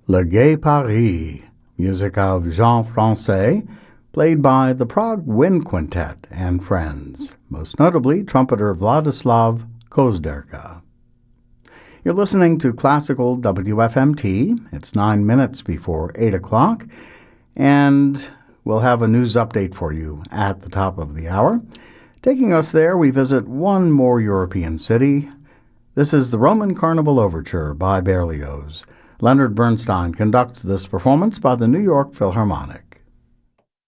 Le Gai Paris, music of Jean Francais, played by the Prague Wind Quintet and friends, most notably trumpeter Vladislav Kozderka. You're listening to Classical WFMT. It's 9 minutes before 8 o'clock, and we'll have a news update for you at the top of the hour. Taking us there, we visit one more European city. This is the Roman Carnival Overture by Berlioz. Leonard Bernstein conducts this performance by the New York Philharmonic.